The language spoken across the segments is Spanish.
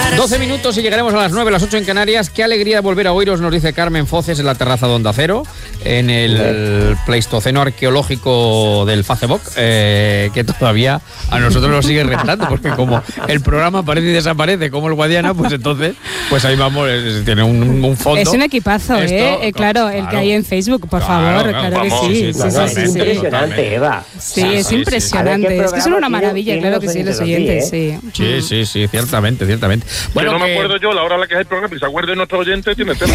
12 minutos y llegaremos a las 9, las 8 en Canarias. Qué alegría volver a oíros, nos dice Carmen Foces en la terraza de Onda Cero, en el Pleistoceno arqueológico del Facebook, que todavía a nosotros nos sigue rentando, porque como el programa aparece y desaparece como el Guadiana, pues entonces, pues ahí vamos, tiene un fondo. Es un equipazo, claro, el que hay en Facebook, por favor, claro que sí. Es impresionante, Eva. Sí, es impresionante. Es que son una maravilla, claro que sí, los oyentes, Sí, ciertamente. Bueno, no me acuerdo yo la hora a la que es el programa, y se acuerde nuestro oyente, tiene tema.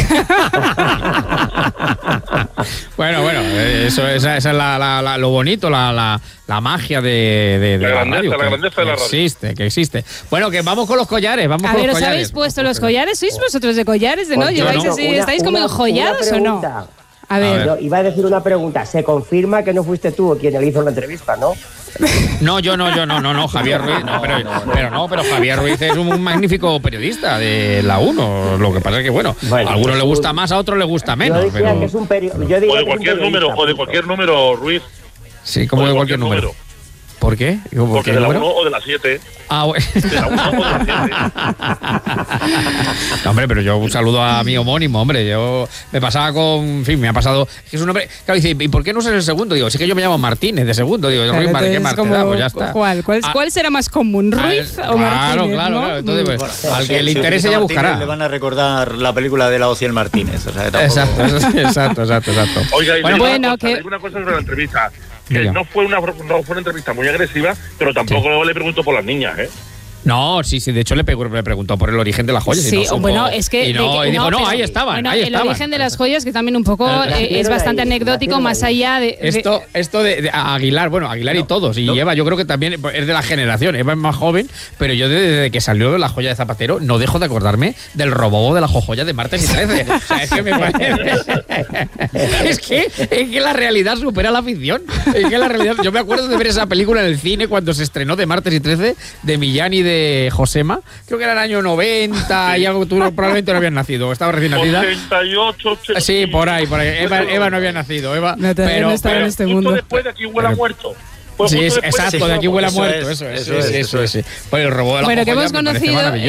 Bueno, esa es lo bonito, la magia de la radio. La grandeza de la radio. Que existe. Bueno, que vamos con los collares, A ver, ¿os habéis puesto los collares? ¿Sois vosotros de collares? ¿No? ¿Lleváis así? ¿Estáis como enjollados o no? A ver. No, iba a decir una pregunta. ¿Se confirma que no fuiste tú quien le hizo la entrevista, no? No, Javier Ruiz. Pero Javier Ruiz es un magnífico periodista de la 1. Lo que pasa es que, bueno, a algunos le gusta más, a otros le gusta menos. Yo decía que es un periodista. O de cualquier número, Ruiz. Sí, como de cualquier número. ¿Por qué? Porque de la 1 o de la 7. Ah, bueno. De la 1 o de la 7. No, hombre, pero yo un saludo a mi homónimo, hombre. Yo me pasaba me ha pasado. Es un hombre. Claro, dice, ¿y por qué no es el segundo? Digo, sí que yo me llamo Martínez de segundo. Digo, claro, ¿qué Martínez? Pues ya está. ¿Cuál será más común, Ruiz o Martínez? Claro. Entonces, pues, al que le interese ya buscará. Le van a recordar la película de la Ociel Martínez. O sea, exacto. Oiga, y bueno, que una cosa sobre la entrevista. Que no fue una entrevista muy agresiva, pero tampoco le pregunto por las niñas, ¿eh? No, sí, de hecho le preguntó por el origen de las joyas. Sí, bueno, es que... dijo, ahí estaban. El origen de las joyas, que también un poco es bastante anecdótico, más allá de... Esto de Aguilar, Aguilar y todos, y Eva, yo creo que también es de la generación, Eva es más joven, pero yo desde que salió la joya de Zapatero, no dejo de acordarme del robobo de la jojoya de martes y 13. O sea, es que me parece... es que la realidad supera la ficción. Es que la realidad... Yo me acuerdo de ver esa película en el cine cuando se estrenó de martes y 13, de Millán y de Josema, creo que era el año 90 y algo, tú probablemente no habías nacido, estaba recién nacida. 88, 80. Sí, por ahí. Eva no había nacido, pero no estaba en este mundo. Después de Aquí huele a muerto. Sí, exacto, de Aquí huele a muerto, eso es. Pues el robot de la jojoya que hemos conocido